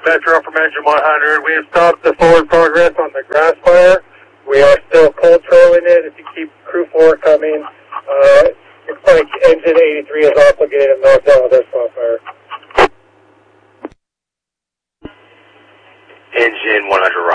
Metro from Engine 100. We have stopped the forward progress on the grass fire. We are still cold trolling it. If you keep crew 4 coming, it's like Engine 83 is also getting knocked down with their spot fire. Engine 100